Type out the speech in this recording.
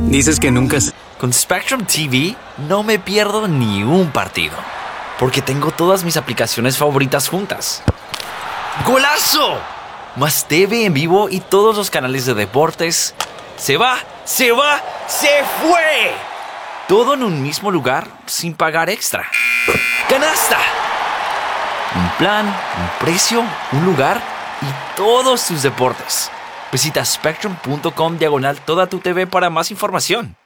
Dices que nunca... Con Spectrum TV no me pierdo ni un partido, porque tengo todas mis aplicaciones favoritas juntas. ¡Golazo! Más TV en vivo y todos los canales de deportes. ¡Se va! ¡Se va! ¡Se fue! Todo en un mismo lugar sin pagar extra. ¡Canasta! Un plan, un precio, un lugar y todos tus deportes. Visita spectrum.com/toda tu TV para más información.